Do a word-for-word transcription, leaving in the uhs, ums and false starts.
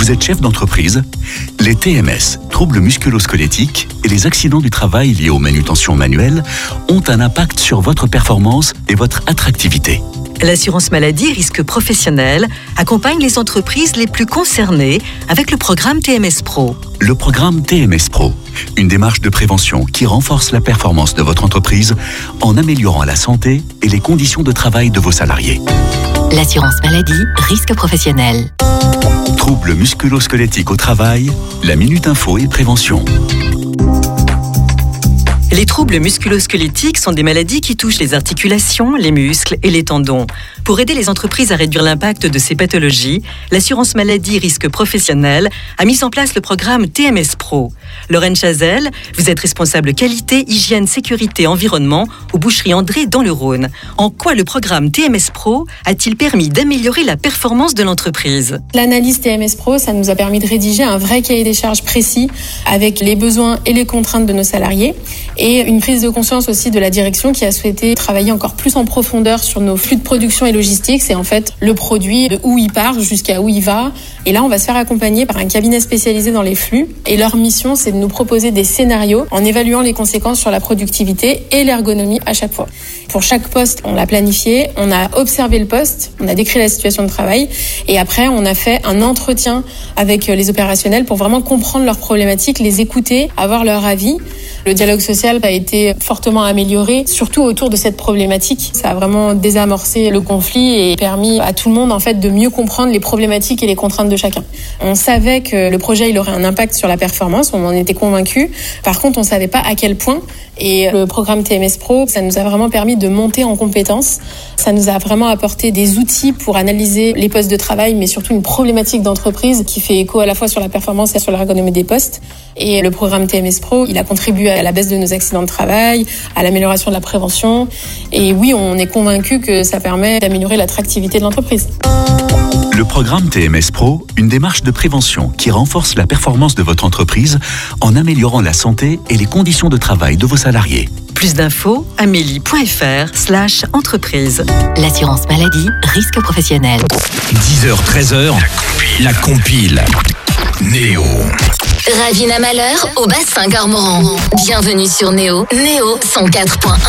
Vous êtes chef d'entreprise? Les T M S, troubles musculo-squelettiques, et les accidents du travail liés aux manutentions manuelles ont un impact sur votre performance et votre attractivité. L'assurance maladie risque professionnel accompagne les entreprises les plus concernées avec le programme T M S Pro. Le programme T M S Pro, une démarche de prévention qui renforce la performance de votre entreprise en améliorant la santé et les conditions de travail de vos salariés. L'assurance maladie, risque professionnel. Troubles musculo-squelettiques au travail, la Minute Info et Prévention. Les troubles musculo-squelettiques sont des maladies qui touchent les articulations, les muscles et les tendons. Pour aider les entreprises à réduire l'impact de ces pathologies, l'assurance maladie risque professionnel a mis en place le programme T M S Pro. Lorraine Chazelle, vous êtes responsable qualité, hygiène, sécurité, environnement aux Boucheries André dans le Rhône. En quoi le programme T M S Pro a-t-il permis d'améliorer la performance de l'entreprise? L'analyse T M S Pro, ça nous a permis de rédiger un vrai cahier des charges précis avec les besoins et les contraintes de nos salariés. Et une prise de conscience aussi de la direction qui a souhaité travailler encore plus en profondeur sur nos flux de production et logistique. C'est en fait le produit, de où il part jusqu'à où il va. Et là, on va se faire accompagner par un cabinet spécialisé dans les flux. Et leur mission, c'est de nous proposer des scénarios en évaluant les conséquences sur la productivité et l'ergonomie à chaque fois. Pour chaque poste, on l'a planifié, on a observé le poste, on a décrit la situation de travail. Et après, on a fait un entretien avec les opérationnels pour vraiment comprendre leurs problématiques, les écouter, avoir leur avis. Le dialogue social a été fortement amélioré, surtout autour de cette problématique. Ça a vraiment désamorcé le conflit et permis à tout le monde en fait de mieux comprendre les problématiques et les contraintes de chacun. On savait que le projet il aurait un impact sur la performance, on en était convaincus. Par contre, on savait pas à quel point. Et le programme T M S Pro, ça nous a vraiment permis de monter en compétences. Ça nous a vraiment apporté des outils pour analyser les postes de travail, mais surtout une problématique d'entreprise qui fait écho à la fois sur la performance et sur l'ergonomie des postes. Et le programme T M S Pro, il a contribué à la baisse de nos accidents de travail, à l'amélioration de la prévention. Et oui, on est convaincu que ça permet d'améliorer l'attractivité de l'entreprise. Le programme T M S Pro, une démarche de prévention qui renforce la performance de votre entreprise en améliorant la santé et les conditions de travail de vos salariés. Plus d'infos, amélie point f r slash entreprise. L'assurance maladie, risque professionnel. dix heures treize heures, la compile. Néo. Ravina Malheur au bassin Cormoran. Bienvenue sur Néo. Néo cent quatre point un.